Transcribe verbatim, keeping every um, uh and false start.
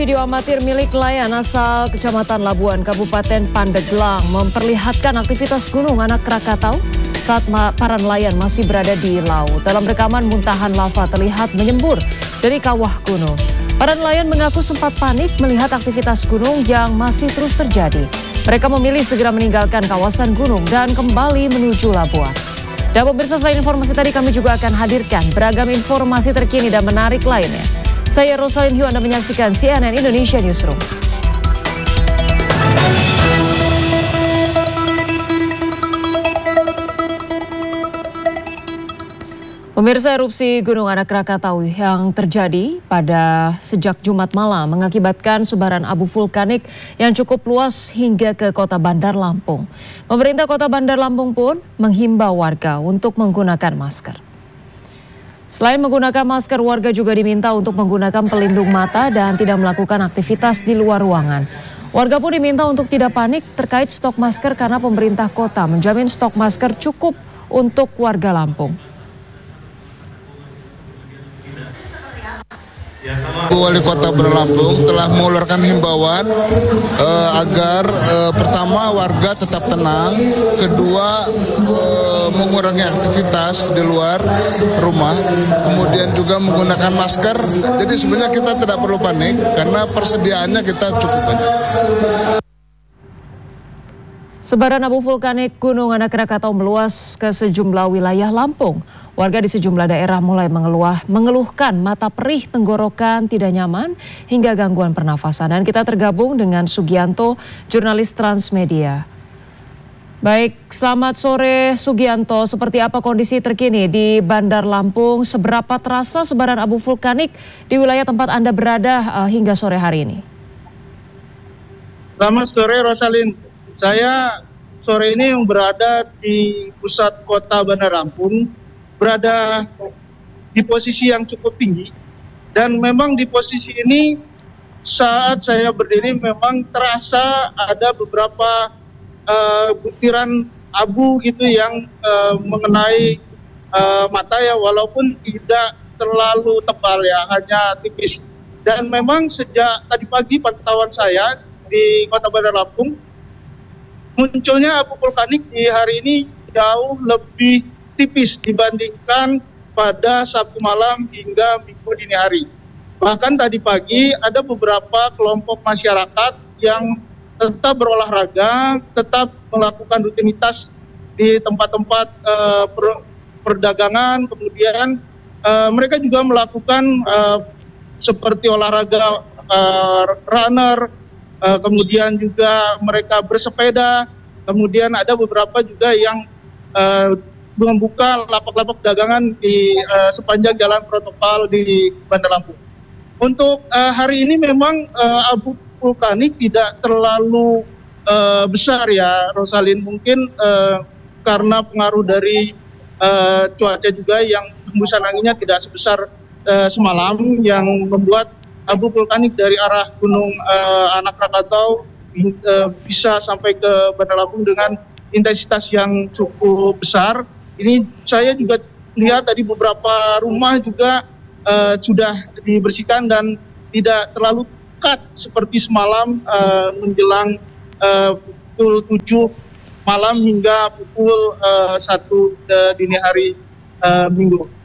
Video amatir milik nelayan asal Kecamatan Labuan, Kabupaten Pandeglang memperlihatkan aktivitas gunung anak Krakatau saat para nelayan masih berada di laut. Dalam rekaman, muntahan lava terlihat menyembur dari kawah gunung. Para nelayan mengaku sempat panik melihat aktivitas gunung yang masih terus terjadi. Mereka memilih segera meninggalkan kawasan gunung dan kembali menuju Labuan. Dan pemirsa, selain informasi tadi, kami juga akan hadirkan beragam informasi terkini dan menarik lainnya. Saya Rosalin Hiu, Anda menyaksikan C N N Indonesia Newsroom. Pemirsa, erupsi Gunung Anak Krakatau yang terjadi pada sejak Jumat malam mengakibatkan sebaran abu vulkanik yang cukup luas hingga ke kota Bandar Lampung. Pemerintah kota Bandar Lampung pun menghimbau warga untuk menggunakan masker. Selain menggunakan masker, warga juga diminta untuk menggunakan pelindung mata dan tidak melakukan aktivitas di luar ruangan. Warga pun diminta untuk tidak panik terkait stok masker karena pemerintah kota menjamin stok masker cukup untuk warga Lampung. Wali Kota Bandar Lampung telah mengeluarkan himbauan eh, agar eh, pertama warga tetap tenang, kedua eh, mengurangi aktivitas di luar rumah, kemudian juga menggunakan masker. Jadi sebenarnya kita tidak perlu panik karena persediaannya kita cukup banyak. Sebaran abu vulkanik Gunung Anak Krakatau meluas ke sejumlah wilayah Lampung. Warga di sejumlah daerah mulai mengeluh, mengeluhkan mata perih, tenggorokan, tidak nyaman, hingga gangguan pernafasan. Dan kita tergabung dengan Sugianto, jurnalis Transmedia. Baik, selamat sore Sugianto. Seperti apa kondisi terkini di Bandar Lampung? Seberapa terasa sebaran abu vulkanik di wilayah tempat Anda berada uh, hingga sore hari ini? Selamat sore Rosalin. Saya sore ini yang berada di pusat kota Bandar Lampung, berada di posisi yang cukup tinggi, dan memang di posisi ini saat saya berdiri memang terasa ada beberapa uh, butiran abu gitu yang uh, mengenai uh, mata ya, walaupun tidak terlalu tebal ya, hanya tipis. Dan memang sejak tadi pagi pantauan saya di kota Bandar Lampung, munculnya abu vulkanik di hari ini jauh lebih tipis dibandingkan pada Sabtu malam hingga Minggu dini hari. Bahkan tadi pagi ada beberapa kelompok masyarakat yang tetap berolahraga, tetap melakukan rutinitas di tempat-tempat uh, per perdagangan, kemudian uh, mereka juga melakukan uh, seperti olahraga uh, runner, Uh, kemudian juga mereka bersepeda, kemudian ada beberapa juga yang uh, membuka lapak-lapak dagangan di uh, sepanjang jalan protokol di Bandar Lampung. Untuk uh, hari ini memang uh, abu vulkanik tidak terlalu uh, besar ya Rosalin, mungkin uh, karena pengaruh dari uh, cuaca juga yang hembusan anginnya tidak sebesar uh, semalam yang membuat abu vulkanik dari arah Gunung uh, Anak Krakatau uh, bisa sampai ke Bandar Lampung dengan intensitas yang cukup besar. Ini saya juga lihat tadi beberapa rumah juga uh, sudah dibersihkan dan tidak terlalu pekat seperti semalam uh, menjelang uh, pukul tujuh malam hingga pukul uh, satu uh, dini hari uh, Minggu.